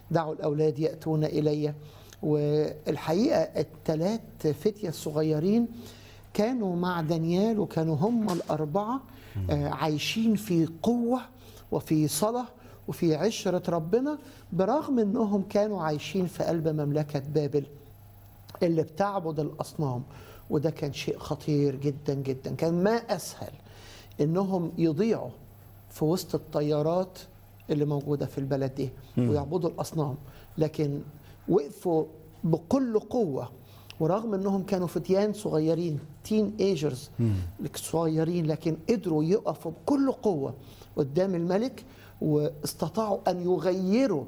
دعوا الأولاد يأتون إلي. والحقيقة الثلاث فتية الصغيرين كانوا مع دانيال، وكانوا هم الأربعة عايشين في قوة وفي صلاة وفي عشرة ربنا، برغم أنهم كانوا عايشين في قلب مملكة بابل اللي بتعبد الأصنام. وده كان شيء خطير جدا جدا. كان ما أسهل أنهم يضيعوا في وسط الطيارات اللي موجودة في البلد دي ويعبدوا الأصنام، لكن وقفوا بكل قوة، ورغم أنهم كانوا فتيان صغيرين تين ايجرز صغيرين، لكن قدروا يقفوا بكل قوة قدام الملك، واستطاعوا أن يغيروا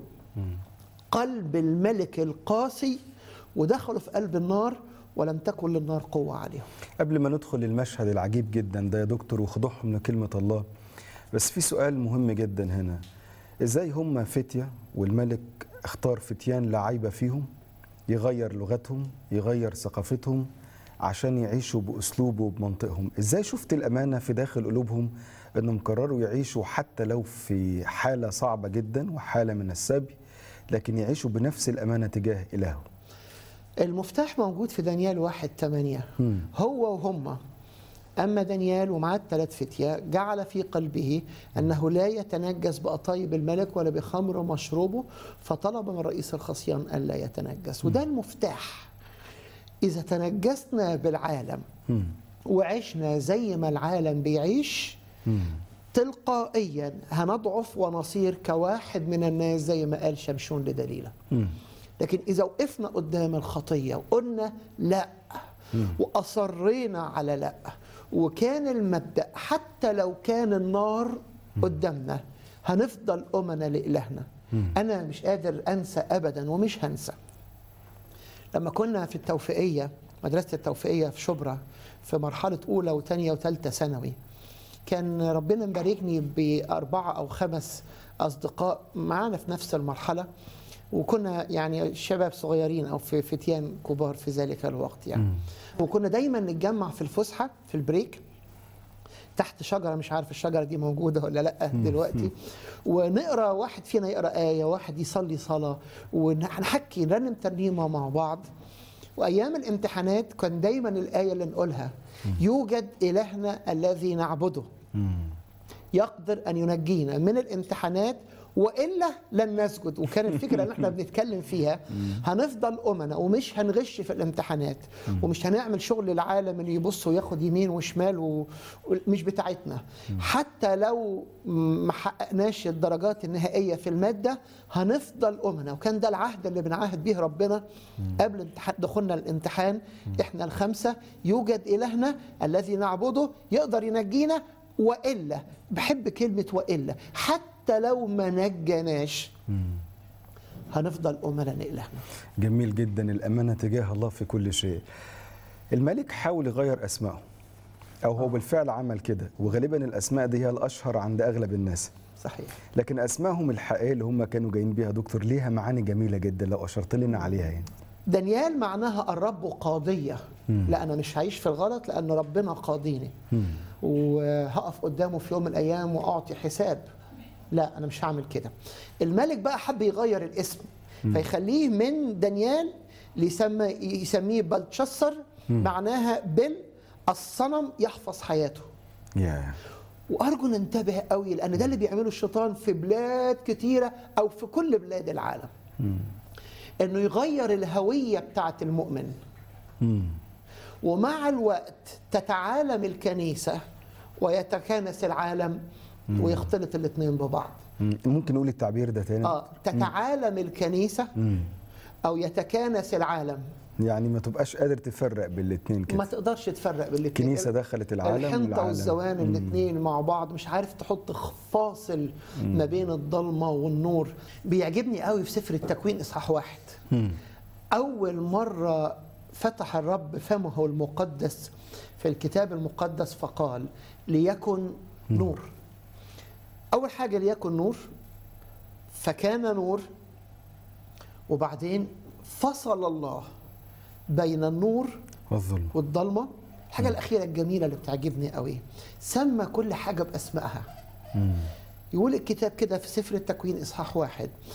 قلب الملك القاسي، ودخلوا في قلب النار ولم تكن للنار قوة عليهم. قبل ما ندخل المشهد العجيب جدا ده يا دكتور وخضوعهم من كلمة الله، بس في سؤال مهم جدا هنا. ازاي هم فتية والملك اختار فتيان لا عيب فيهم، يغير لغتهم يغير ثقافتهم عشان يعيشوا بأسلوبه وبمنطقهم؟ ازاي شفت الأمانة في داخل قلوبهم انهم قرروا يعيشوا حتى لو في حالة صعبة جدا وحالة من السبي، لكن يعيشوا بنفس الأمانة تجاه إلهه؟ المفتاح موجود في دانيال 1:8. هو وهم، أما دانيال ومعاه الثلاث فتية جعل في قلبه أنه لا يتنجس بأطايب الملك ولا بخمر مشروبه، فطلب من رئيس الخصيان ألا يتنجس. وده المفتاح. إذا تنجسنا بالعالم وعشنا زي ما العالم بيعيش، تلقائيا هنضعف ونصير كواحد من الناس زي ما قال شمشون لدليلة. لكن إذا وقفنا قدام الخطية وقلنا لا وأصرينا على لا، وكان المبدأ حتى لو كان النار قدامنا هنفضل أمنا لإلهنا. أنا مش قادر أنسى أبدا ومش هنسى لما كنا في التوفيقية، مدرسة التوفيقية في شبرا، في مرحلة أولى وثانية وثالثة ثانوي، كان ربنا مباركني ب4 أو 5 أصدقاء معانا في نفس المرحلة، وكنا يعني شباب صغيرين أو في فتيان كبار في ذلك الوقت يعني. وكنا دايما نتجمع في الفسحة في البريك تحت شجرة، مش عارف الشجرة دي موجودة ولا لأ دلوقتي، ونقرأ، واحد فينا يقرأ آية، واحد يصلي صلاة، ونحكي نرنم ترنيمة مع بعض. وأيام الامتحانات كان دايما الآية اللي نقولها: يوجد إلهنا الذي نعبده يقدر أن ينجينا من الامتحانات وإلا لن نسجد. وكان الفكرة اللي احنا بنتكلم فيها هنفضل أمنا ومش هنغش في الامتحانات، ومش هنعمل شغل العالم اللي يبص وياخد يمين وشمال ومش بتاعتنا. حتى لو ما حققناش الدرجات النهائية في المادة هنفضل أمنا. وكان ده العهد اللي بنعاهد به ربنا قبل دخولنا الامتحان احنا ال5: يوجد إلهنا الذي نعبده يقدر ينجينا، وإلا، بحب كلمة وإلا، حتى لو ما نجناش هنفضل أمنا لإلهنا. جميل جدا، الأمانة تجاه الله في كل شيء. الملك حاول يغير أسمائه، أو هو بالفعل عمل كده، وغالبا الأسماء دي هي الأشهر عند أغلب الناس. صحيح. لكن أسمائهم الحقيقية اللي هم كانوا جايين بيها دكتور ليها معاني جميلة جدا، لو أشرت لنا عليها يعني. دانيال معناها الرب قاضية. لا، أنا مش هعيش في الغلط لأن ربنا قاضيني وهقف قدامه في يوم من الأيام وأعطي حساب. لا، أنا مش هعمل كده. الملك بقى حب يغير الاسم، فيخليه من دانيال يسميه بلتشسر، معناها بل الصنم يحفظ حياته. وأرجو ننتبه قوي، لأن ده اللي بيعمله الشيطان في بلاد كتيرة أو في كل بلاد العالم، إنه يغير الهوية بتاعت المؤمن. ومع الوقت تتعالم الكنيسة ويتكانس العالم ويختلط الاثنين ببعض. ممكن نقول التعبير ده تاني؟ تتعالم الكنيسة أو يتكانس العالم. يعني ما تبقاش قادر تفرق بالاثنين كده. ما تقدرش تفرق بالاثنين. الكنيسة دخلت العالم، الحنطة والزوان الاثنين مع بعض، مش عارف تحط فاصل ما بين الضلمة والنور. بيعجبني قوي في سفر التكوين إصحاح 1، أول مرة فتح الرب فمه المقدس في الكتاب المقدس فقال: ليكن نور. أول حاجة ليكن نور، فكان نور. وبعدين فصل الله بين النور والظلمة. الحاجة الأخيرة الجميلة اللي بتعجبني قوي، سمى كل حاجة بأسمائها. يقول الكتاب كده في سفر التكوين إصحاح 1: